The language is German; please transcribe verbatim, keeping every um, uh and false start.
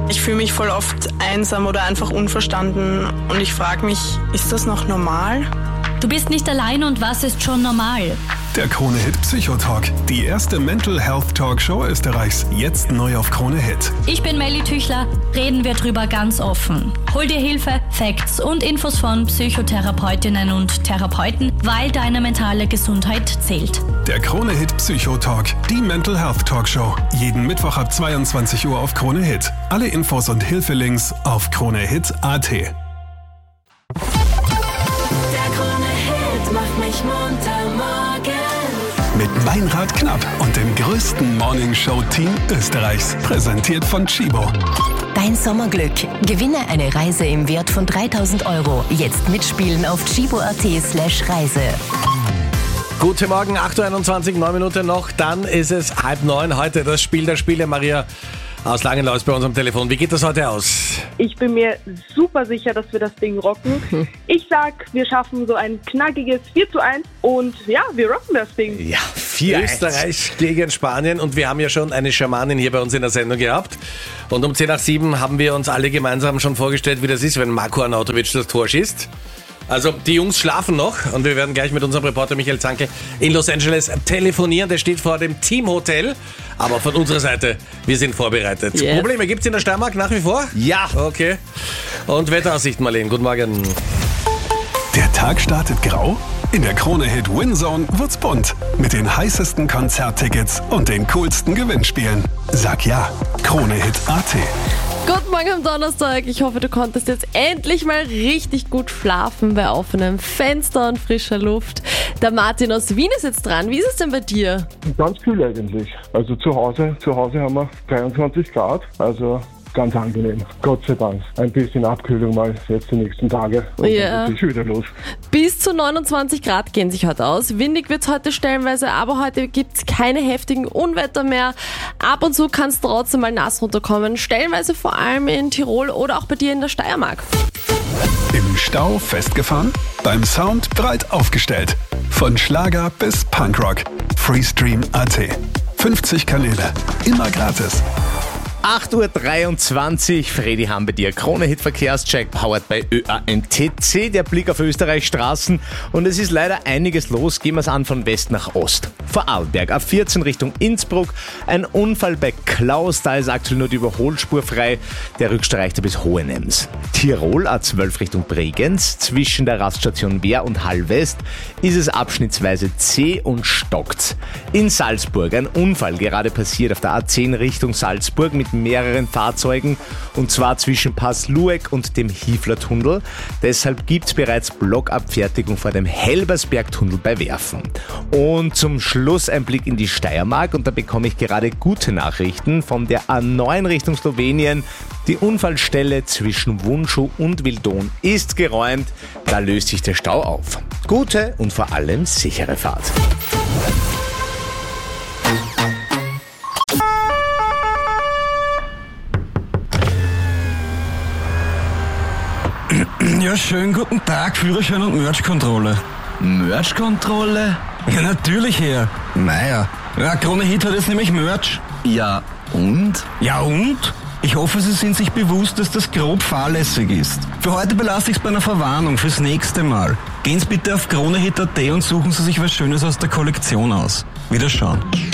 Ich fühle mich voll oft einsam oder einfach unverstanden und ich frage mich, ist das noch normal? Du bist nicht allein und was ist schon normal? Der Krone-Hit Psychotalk, die erste Mental Health Talkshow Österreichs, jetzt neu auf Krone-Hit. Ich bin Melly Tüchler, reden wir drüber ganz offen. Hol dir Hilfe, Facts und Infos von Psychotherapeutinnen und Therapeuten, weil deine mentale Gesundheit zählt. Der Krone-Hit Psychotalk, die Mental Health Talkshow, jeden Mittwoch ab zweiundzwanzig Uhr auf Krone-Hit. Alle Infos und Hilfelinks auf kronehit punkt at. Macht mich munter morgen. Mit Meinrad Knapp und dem größten Morningshow-Team Österreichs. Präsentiert von Chibo. Dein Sommerglück. Gewinne eine Reise im Wert von dreitausend Euro. Jetzt mitspielen auf chibo punkt at slash Reise. Guten Morgen, acht Uhr einundzwanzig, neun Minuten noch. Dann ist es halb neun. Heute das Spiel der Spiele. Maria aus Langenlau ist bei uns am Telefon. Wie geht das heute aus? Ich bin mir super sicher, dass wir das Ding rocken. Ich sag, wir schaffen so ein knackiges vier zu eins und ja, wir rocken das Ding. Ja, vier Österreich gegen Spanien und wir haben ja schon eine Schamanin hier bei uns in der Sendung gehabt. Und um zehn nach sieben haben wir uns alle gemeinsam schon vorgestellt, wie das ist, wenn Marko Arnautovic das Tor schießt. Also die Jungs schlafen noch und wir werden gleich mit unserem Reporter Michael Zanke in Los Angeles telefonieren. Der steht vor dem Teamhotel, aber von unserer Seite, wir sind vorbereitet. Yes. Probleme gibt's in der Steiermark nach wie vor? Ja. Okay. Und Wetteraussichten, Marlene, guten Morgen. Der Tag startet grau? In der Krone-Hit Winzone wird's bunt. Mit den heißesten Konzerttickets und den coolsten Gewinnspielen. Sag ja, kronehit punkt at. Guten Morgen am Donnerstag. Ich hoffe, du konntest jetzt endlich mal richtig gut schlafen bei offenem Fenster und frischer Luft. Der Martin aus Wien ist jetzt dran. Wie ist es denn bei dir? Ganz kühl eigentlich. Also zu Hause, zu Hause haben wir dreiundzwanzig Grad. Also ganz angenehm. Gott sei Dank. Ein bisschen Abkühlung mal jetzt die nächsten Tage. Und ja. Dann ist es wieder los. Bis zu neunundzwanzig Grad gehen sich heute aus. Windig wird es heute stellenweise, aber heute gibt es keine heftigen Unwetter mehr. Ab und zu kann es trotzdem mal nass runterkommen. Stellenweise vor allem in Tirol oder auch bei dir in der Steiermark. Im Stau festgefahren? Beim Sound breit aufgestellt. Von Schlager bis Punkrock. Freestream punkt at. fünfzig Kanäle. Immer gratis. acht Uhr dreiundzwanzig, Fredi haben bei dir. Krone-Hit Verkehrscheck, powered by Ö A N T C. Der Blick auf Österreichs Straßen. Und es ist leider einiges los. Gehen wir es an von West nach Ost. Vor Arlberg, A vierzehn Richtung Innsbruck. Ein Unfall bei Klaus. Da ist aktuell nur die Überholspur frei. Der Rückstau reicht bis Hohenems. Tirol, A zwölf Richtung Bregenz. Zwischen der Raststation Wehr und Hall West ist es abschnittsweise zäh und stockt. In Salzburg ein Unfall gerade passiert auf der A zehn Richtung Salzburg mit mehreren Fahrzeugen und zwar zwischen Pass Lueck und dem Hiefler-Tunnel. Deshalb gibt es bereits Blockabfertigung vor dem Helbersberg-Tunnel bei Werfen. Und zum Schluss ein Blick in die Steiermark und da bekomme ich gerade gute Nachrichten von der A neun Richtung Slowenien. Die Unfallstelle zwischen Wunschow und Wildon ist geräumt. Da löst sich der Stau auf. Gute und vor allem sichere Fahrt. Ja, schönen guten Tag, Führerschein und Merch-Kontrolle. Merch-Kontrolle? Ja, natürlich, Herr. Naja, ja, Krone-Hit hat jetzt nämlich Merch. Ja, und? Ja, und? Ich hoffe, Sie sind sich bewusst, dass das grob fahrlässig ist. Für heute belasse ich es bei einer Verwarnung, fürs nächste Mal. Gehen Sie bitte auf kronehit punkt at und suchen Sie sich was Schönes aus der Kollektion aus. Wiederschauen.